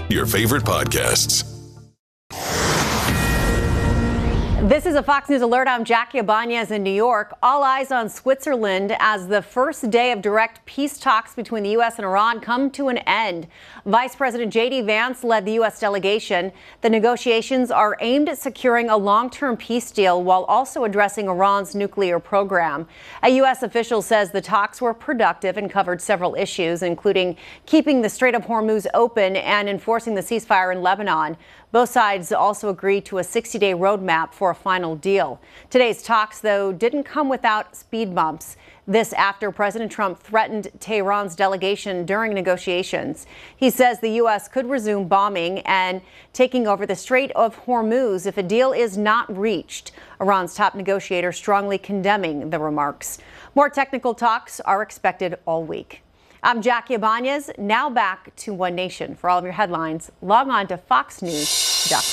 your favorite podcasts. This is a Fox News alert. I'm Jackie Ibanez in New York. All eyes on Switzerland as the first day of direct peace talks between the U.S. and Iran come to an end. Vice President J.D. Vance led the U.S. delegation. The negotiations are aimed at securing a long-term peace deal while also addressing Iran's nuclear program. A U.S. official says the talks were productive and covered several issues, including keeping the Strait of Hormuz open and enforcing the ceasefire in Lebanon. Both sides also agreed to a 60-day roadmap for a final deal. Today's talks, though, didn't come without speed bumps. This after President Trump threatened Tehran's delegation during negotiations. He says the U.S. could resume bombing and taking over the Strait of Hormuz if a deal is not reached. Iran's top negotiator strongly condemning the remarks. More technical talks are expected all week. I'm Jackie Ibanez. Now back to One Nation. For all of your headlines, log on to foxnews.com.